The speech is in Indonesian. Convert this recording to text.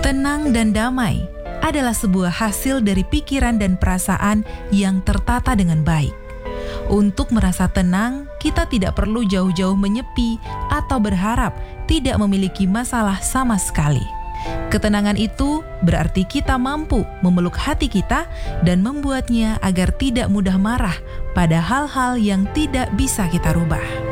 Tenang dan damai adalah sebuah hasil dari pikiran dan perasaan yang tertata dengan baik. Untuk merasa tenang, kita tidak perlu jauh-jauh menyepi atau berharap tidak memiliki masalah sama sekali. Ketenangan itu berarti kita mampu memeluk hati kita dan membuatnya agar tidak mudah marah pada hal-hal yang tidak bisa kita rubah.